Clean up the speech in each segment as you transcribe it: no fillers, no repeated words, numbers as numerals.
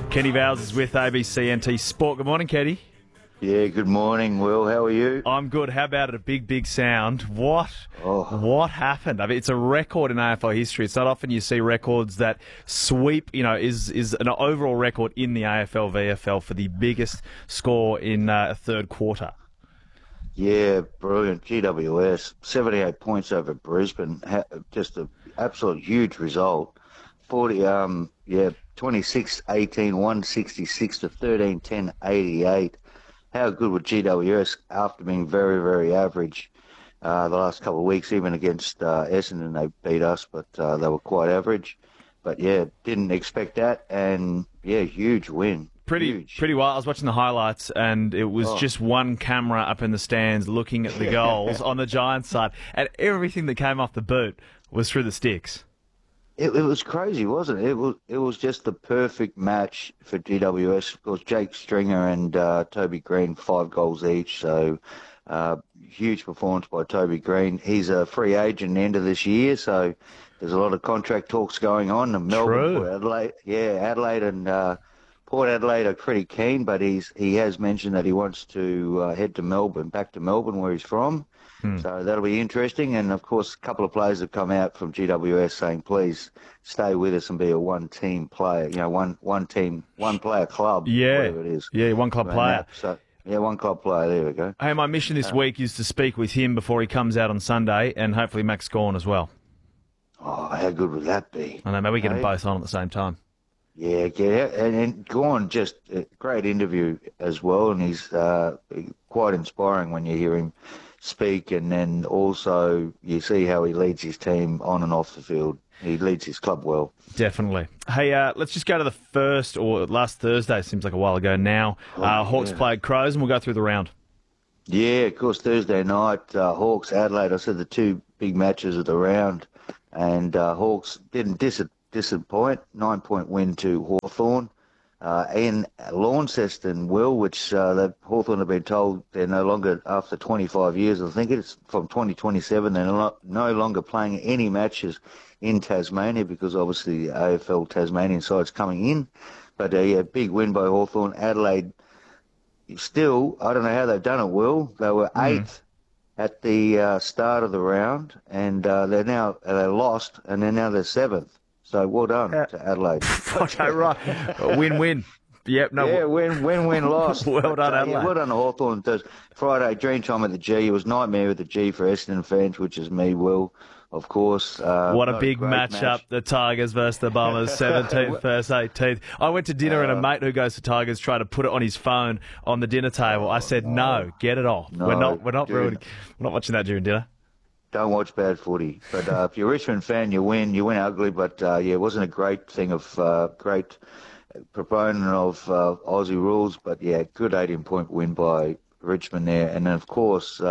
Kenny Vowles is with ABC NT Sport. Good morning, Kenny. Yeah, good morning, Will. How are you? I'm good. How about it? A big sound. What happened? I mean, it's a record in AFL history. It's not often you see records that sweep, is an overall record in the AFL VFL for the biggest score in a third quarter. Yeah, brilliant. GWS, 78 points over Brisbane. Just an absolute huge result. 26-18, 166 to 13-10, 88. How good would GWS, after being very, very average the last couple of weeks, even against Essendon, they beat us, but they were quite average. But, yeah, didn't expect that, and, yeah, huge win. Pretty well. I was watching the highlights, and it was just one camera up in the stands looking at the goals on the Giants side, and everything that came off the boot was through the sticks. It was crazy, wasn't it? It was just the perfect match for GWS. Of course, Jake Stringer and Toby Green, 5 goals each. So huge performance by Toby Green. He's a free agent end of this year, so there's a lot of contract talks going on. And Melbourne, Port Adelaide, Adelaide and Port Adelaide are pretty keen, but he has mentioned that he wants to head to Melbourne, back to Melbourne, where he's from. So that'll be interesting. And, of course, a couple of players have come out from GWS saying, please stay with us and be a one-team player, one-player club, whatever it is. Yeah, one-club player. So, one club player. There we go. Hey, my mission this week is to speak with him before he comes out on Sunday, and hopefully Max Gawn as well. Oh, how good would that be? I know, maybe we get them both on at the same time. Yeah, and Gawn, just a great interview as well, and he's quite inspiring when you hear him speak, and then also you see how he leads his team on and off the field. He leads his club well. Definitely. Hey, let's just go to the last Thursday, seems like a while ago now. Hawks played Crows, and we'll go through the round. Yeah, of course, Thursday night, Hawks, Adelaide. I said the two big matches of the round, and Hawks didn't disappoint. 9-point win to Hawthorn. In Launceston, which Hawthorn have been told they're no longer, after 25 years, I think it's from 2027, they're no longer playing any matches in Tasmania because obviously the AFL Tasmanian side's coming in. But a big win by Hawthorn. Adelaide, still, I don't know how they've done it, Will. They were 8th at the start of the round, and they lost, and then now they're 7th. So well done to Adelaide. Okay, right. Win-win. Yep. No. Yeah, win, loss. Well done, Adelaide. Yeah, well done to Hawthorn. Friday, dream time at the G. It was nightmare with the G for Essendon fans, which is me, Will, of course. What a big match-up, the Tigers versus the Bombers, 17th versus 18th. I went to dinner and a mate who goes to Tigers tried to put it on his phone on the dinner table. I said, no, get it off. No, we're not watching that during dinner. Don't watch bad footy. But if you're a Richmond fan, you win ugly. But, it wasn't a great thing of great proponent of Aussie rules. But, yeah, good 18-point win by Richmond there. And then, of course,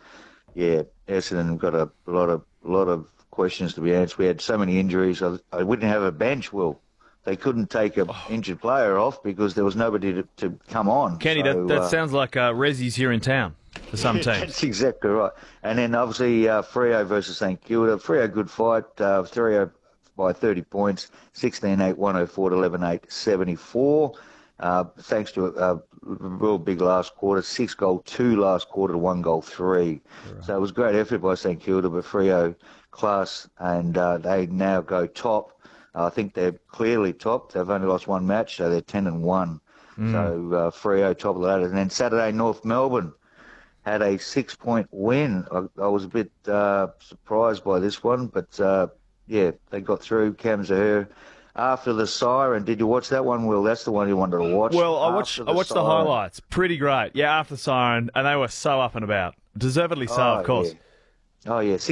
Essendon got a lot of questions to be answered. We had so many injuries. I wouldn't have a bench, Will. They couldn't take an injured player off because there was nobody to come on. Kenny, that sounds like Rezzi's here in town for some teams. That's exactly right. And then obviously Freo versus St Kilda. Freo, good fight. Freo by 30 points, 16-8, 104 to 11-8, 74. Thanks to a real big last quarter, 6-2 last quarter to 1-3. Right. So it was a great effort by St Kilda, but Freo class, and they now go top. I think they're clearly top. They've only lost one match, so they're 10-1. So Freo top of the ladder. And then Saturday, North Melbourne had a 6-point win. I was a bit surprised by this one, but they got through. Cam Zahir after the siren. Did you watch that one, Will? That's the one you wanted to watch. Well, I watched the highlights. Pretty great. Yeah, after the siren, and they were so up and about. Deservedly so, of course. Yeah. Oh, yeah,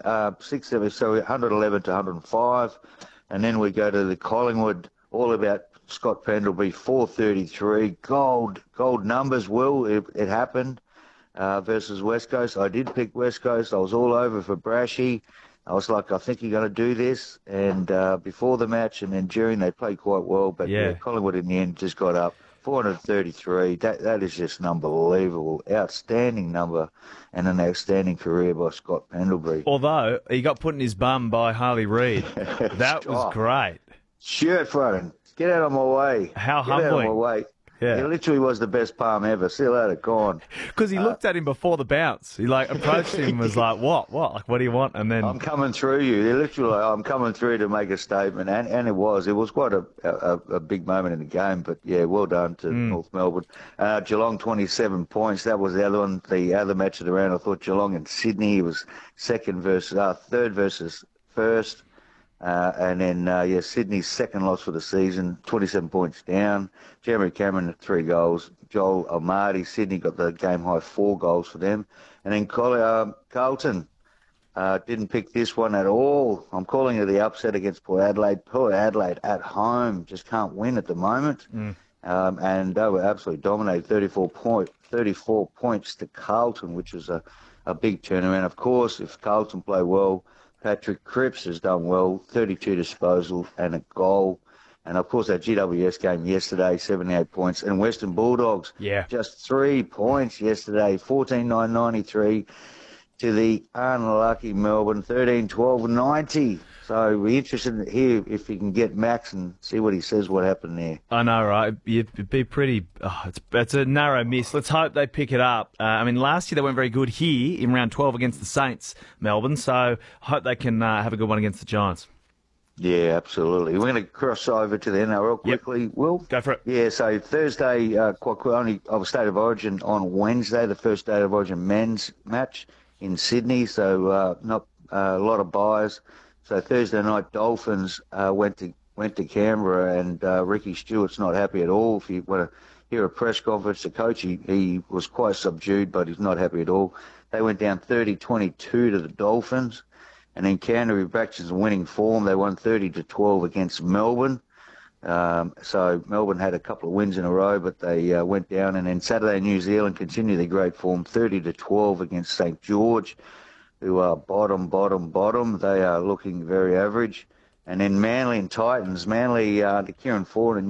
6-7, so 111 to 105. And then we go to the Collingwood, all about Scott Pendlebury, 433. Gold numbers, Will. It happened versus West Coast. I did pick West Coast. I was all over for Brashy. I was like, I think you're going to do this. And before the match and then during, they played quite well. But Collingwood in the end just got up. 433. That is just an unbelievable, outstanding number, and an outstanding career by Scott Pendlebury. Although he got put in his bum by Harley Reid. That was great. Shirt front Get out of my way. How Get out of my humbling. way. Yeah. It literally was the best palm ever. See you later, gone. Because he looked at him before the bounce. He like approached him and was like, what? Like, what do you want? And then I'm coming through you. They're literally, I'm coming through to make a statement, and it was quite a big moment in the game. But yeah, well done to North Melbourne. Geelong 27 points. That was the other one. The other match of the round. I thought Geelong and Sydney was third versus first. And then, Sydney's second loss for the season, 27 points down. Jeremy Cameron, 3 goals. Joel Almardi, Sydney got the game-high 4 goals for them. And then Carlton didn't pick this one at all. I'm calling it the upset against Port Adelaide. Port Adelaide at home just can't win at the moment. And they were absolutely dominated, 34 points to Carlton, which was a big turnaround. Of course, if Carlton play well, Patrick Cripps has done well, 32 disposal and a goal. And, of course, that GWS game yesterday, 78 points. And Western Bulldogs, just 3 points yesterday, 14-9-93 to the unlucky Melbourne, 13-12-90. So we're interested to hear if you can get Max and see what he says, what happened there. I know, right? It'd be pretty... it's a narrow miss. Let's hope they pick it up. Last year they weren't very good here in round 12 against the Saints, Melbourne, so I hope they can have a good one against the Giants. Yeah, absolutely. We're going to cross over to the NRL quickly. Yep. Will? Go for it. Yeah, so Thursday, quite quick, only of State of Origin on Wednesday, the first State of Origin men's match in Sydney, so not a lot of buys. So Thursday night, Dolphins went to Canberra, and Ricky Stewart's not happy at all. If you want to hear a press conference, the coach, he was quite subdued, but he's not happy at all. They went down 30-22 to the Dolphins, and then Canterbury back to winning form. They won 30-12 against Melbourne. So Melbourne had a couple of wins in a row, but they went down. And then Saturday, New Zealand continued their great form, 30-12 against St. George, who are bottom. They are looking very average. And then Manly and Titans. Manly, the Kieran Ford and